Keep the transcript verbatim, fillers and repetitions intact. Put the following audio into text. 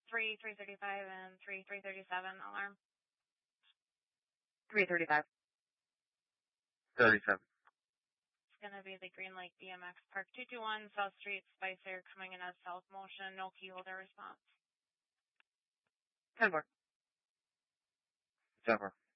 three, three thirty-five, and three, three thirty-seven alarm. three thirty-five. thirty-seven. It's going to be the Green Lake B M X Park two two one, South Street, Spicer, coming in as South Motion, no key holder response. ten four. ten four.